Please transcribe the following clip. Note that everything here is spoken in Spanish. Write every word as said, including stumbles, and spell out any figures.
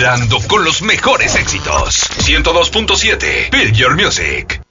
vibrando con los mejores éxitos. ciento dos punto siete, Build Your Music.